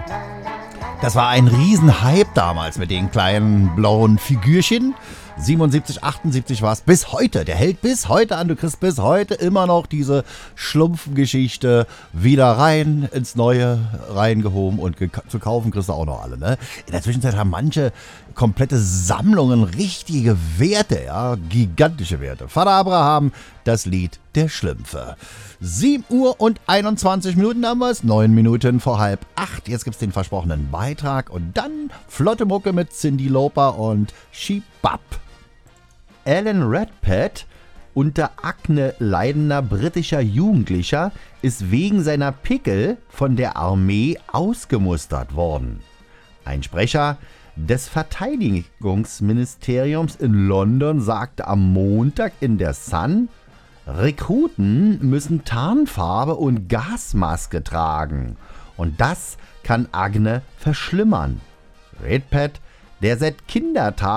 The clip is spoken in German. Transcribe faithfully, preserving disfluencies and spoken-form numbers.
Das war ein Riesenhype damals mit den kleinen blauen Figürchen. siebenundsiebzig, achtundsiebzig war es bis heute. Der hält bis heute an. Du kriegst bis heute immer noch diese Schlumpfgeschichte wieder rein ins Neue reingehoben und geka- zu kaufen kriegst du auch noch alle. Ne? In der Zwischenzeit haben manche komplette Sammlungen richtige Werte, ja, gigantische Werte. Vater Abraham, das Lied der Schlümpfe. sieben Uhr und einundzwanzig Minuten haben wir es, neun Minuten vor halb acht. Jetzt gibt es den versprochenen Beitrag und dann flotte Mucke mit Cyndi Lauper und She-Bop. Alan Redpath, unter Akne leidender britischer Jugendlicher, ist wegen seiner Pickel von der Armee ausgemustert worden. Ein Sprecher des Verteidigungsministeriums in London sagte am Montag in der Sun, Rekruten müssen Tarnfarbe und Gasmaske tragen und das kann Akne verschlimmern. Redpath, der seit Kindertagen